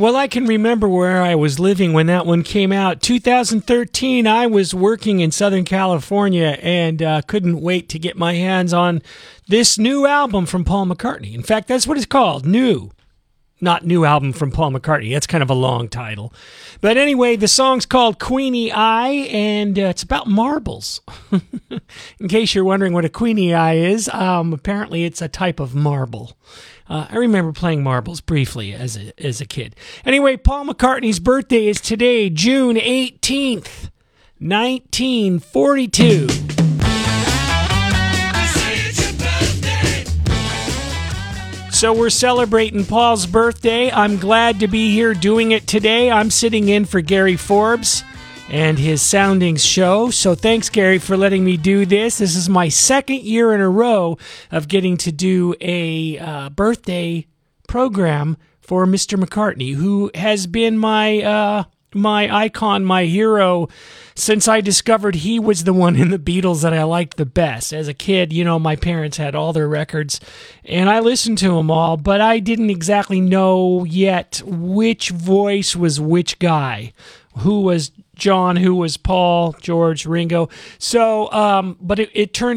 Well, I can remember where I was living when that one came out. 2013, I was working in Southern California and couldn't wait to get my hands on this new album from Paul McCartney. In fact, that's what it's called, New. Not new album from Paul McCartney. That's kind of a long title. But anyway, the song's called Queenie Eye, and it's about marbles. In case you're wondering what a Queenie Eye is, apparently it's a type of marble. I remember playing marbles briefly as a kid. Anyway, Paul McCartney's birthday is today, June 18th, 1942. So we're celebrating Paul's birthday. I'm glad to be here doing it today. I'm sitting in for Gary Forbes and his Soundings show. So thanks, Gary, for letting me do this. This is my second year in a row of getting to do a birthday program for Mr. McCartney, who has been my icon, my hero, since I discovered he was the one in the Beatles that I liked the best. As a kid, you know, my parents had all their records, and I listened to them all, but I didn't exactly know yet which voice was which guy. Who was John, who was Paul, George, Ringo. So, but it turned